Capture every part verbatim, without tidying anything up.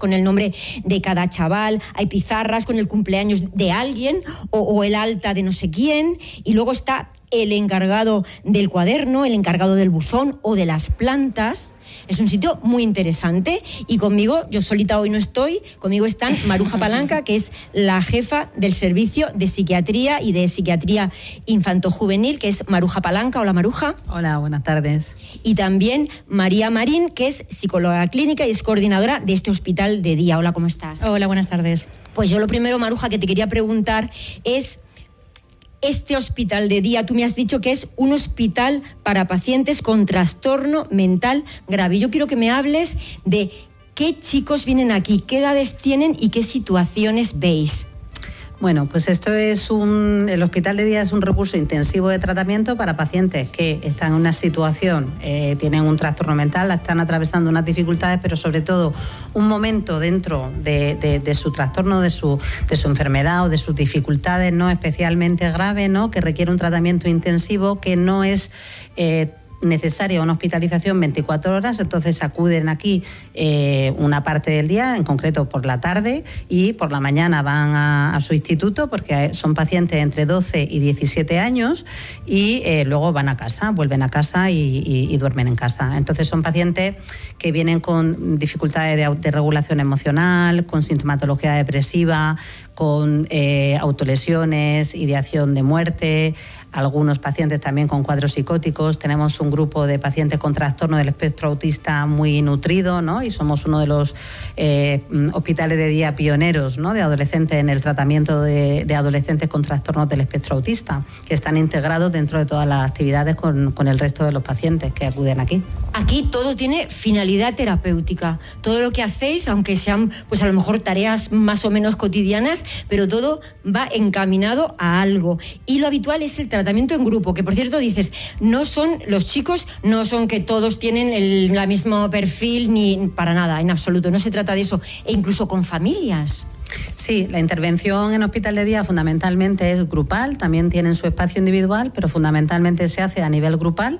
con el nombre de cada chaval, hay pizarras con el cumpleaños de alguien o, o el alta de no sé quién, y luego está el encargado del cuaderno, el encargado del buzón o de las plantas. Es un sitio muy interesante y conmigo, yo solita hoy no estoy, conmigo están Maruja Palanca, que es la jefa del servicio de psiquiatría y de psiquiatría infantojuvenil, que es Maruja Palanca. Hola, Maruja. Hola, buenas tardes. Y también María Marín, que es psicóloga clínica y es coordinadora de este hospital de día. Hola, ¿cómo estás? Hola, buenas tardes. Pues yo lo primero, Maruja, que te quería preguntar es... Este hospital de día, tú me has dicho que es un hospital para pacientes con trastorno mental grave. Yo quiero que me hables de qué chicos vienen aquí, qué edades tienen y qué situaciones veis. Bueno, pues esto es un... El hospital de día es un recurso intensivo de tratamiento para pacientes que están en una situación, eh, tienen un trastorno mental, están atravesando unas dificultades, pero sobre todo un momento dentro de, de, de su trastorno, de su, de su enfermedad o de sus dificultades, no especialmente graves, ¿no? Que requiere un tratamiento intensivo, que no es... Eh, necesaria una hospitalización veinticuatro horas, entonces acuden aquí eh, una parte del día, en concreto por la tarde, y por la mañana van a, a su instituto, porque son pacientes entre doce y diecisiete años, y eh, luego van a casa, vuelven a casa y, y, y duermen en casa. Entonces son pacientes que vienen con dificultades de, de regulación emocional, con sintomatología depresiva, con eh, autolesiones, ideación de muerte, algunos pacientes también con cuadros psicóticos. Tenemos un grupo de pacientes con trastorno del espectro autista muy nutrido, ¿no? Y somos uno de los eh, hospitales de día pioneros, ¿no? De adolescentes en el tratamiento de, de adolescentes con trastornos del espectro autista, que están integrados dentro de todas las actividades con, con el resto de los pacientes que acuden aquí. Aquí todo tiene finalidad terapéutica. Todo lo que hacéis, aunque sean pues a lo mejor tareas más o menos cotidianas, pero todo va encaminado a algo. Y lo habitual es el tratamiento en grupo, que por cierto dices, no son los chicos, no son que todos tienen el la mismo perfil, ni para nada, en absoluto, no se trata de eso. E incluso con familias. Sí, la intervención en hospital de día fundamentalmente es grupal, también tienen su espacio individual, pero fundamentalmente se hace a nivel grupal.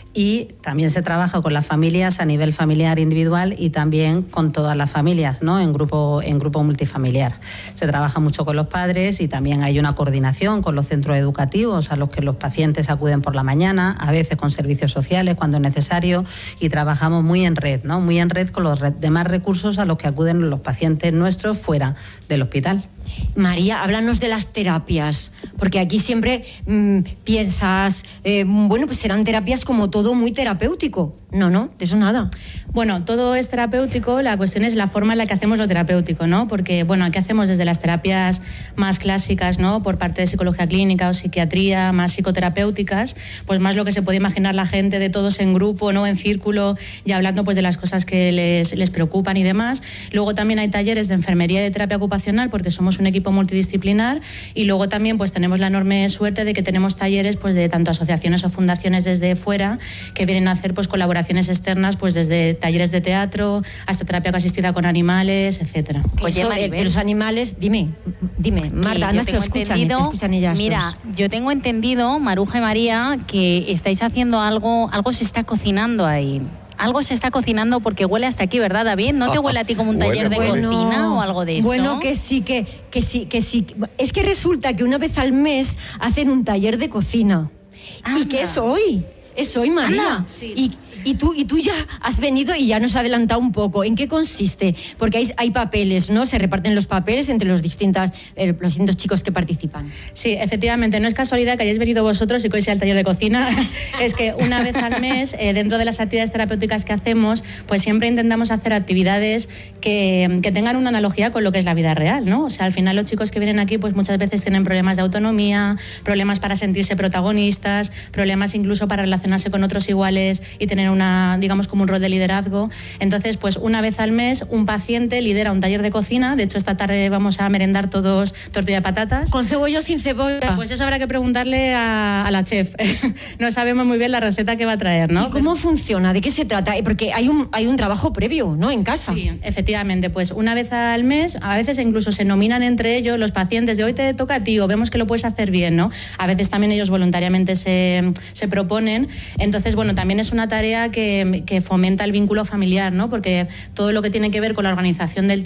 Y también se trabaja con las familias a nivel familiar individual y también con todas las familias, ¿no? En grupo, en grupo multifamiliar. Se trabaja mucho con los padres y también hay una coordinación con los centros educativos a los que los pacientes acuden por la mañana, a veces con servicios sociales cuando es necesario, y trabajamos muy en red, ¿no? Muy en red con los demás recursos a los que acuden los pacientes nuestros fuera del hospital. María, háblanos de las terapias, porque aquí siempre mmm, piensas, eh, bueno, pues serán terapias como todo muy terapéutico. No, no, de eso nada. Bueno, todo es terapéutico, la cuestión es la forma en la que hacemos lo terapéutico, ¿no? Porque, bueno, aquí hacemos desde las terapias más clásicas, ¿no? Por parte de psicología clínica o psiquiatría, más psicoterapéuticas, pues más lo que se puede imaginar la gente, de todos en grupo, ¿no? En círculo, y hablando pues de las cosas que les, les preocupan y demás. Luego también hay talleres de enfermería y de terapia ocupacional, porque somos un equipo multidisciplinar, y luego también pues tenemos la enorme suerte de que tenemos talleres pues de tanto asociaciones o fundaciones desde fuera que vienen a hacer pues colaboraciones externas, pues desde talleres de teatro hasta terapia asistida con animales, etcétera. Oye, de, de los animales, dime, dime, Marta, además te escuchan, te escuchan ellas. Mira, dos. Yo tengo entendido, Maruja y María, que estáis haciendo algo, algo se está cocinando ahí. Algo se está cocinando porque huele hasta aquí, ¿verdad, David? ¿No te huele a ti como un taller bueno, de bueno, cocina o algo de eso? Bueno, que sí, que, que sí, que sí. Es que resulta que una vez al mes hacen un taller de cocina. Anda. ¿Y qué es hoy? Es hoy, María. Sí. Y, y, tú, y tú ya has venido y ya nos has adelantado un poco. ¿En qué consiste? Porque hay, hay papeles, ¿no? Se reparten los papeles entre los, distintas, eh, los distintos chicos que participan. Sí, efectivamente, no es casualidad que hayáis venido vosotros y que hoy sea el taller de cocina. Es que una vez al mes, eh, dentro de las actividades terapéuticas que hacemos, pues siempre intentamos hacer actividades que, que tengan una analogía con lo que es la vida real, ¿no? O sea, al final los chicos que vienen aquí, pues muchas veces tienen problemas de autonomía, problemas para sentirse protagonistas, problemas incluso para relacionarse con otros iguales y tener una, digamos, como un rol de liderazgo. Entonces, pues una vez al mes un paciente lidera un taller de cocina. De hecho, esta tarde vamos a merendar todos tortilla de patatas. ¿Con cebolla o sin cebolla? Pues eso habrá que preguntarle a, a la chef. No sabemos muy bien la receta que va a traer, ¿no? ¿Y cómo funciona? ¿De qué se trata? Porque hay un, hay un trabajo previo, ¿no? En casa. Sí, efectivamente. Pues una vez al mes, a veces incluso se nominan entre ellos los pacientes de hoy te toca a ti o vemos que lo puedes hacer bien, ¿no? A veces también ellos voluntariamente se, se proponen. Entonces, bueno, también es una tarea que, que fomenta el vínculo familiar, ¿no? Porque todo lo que tiene que ver con la organización del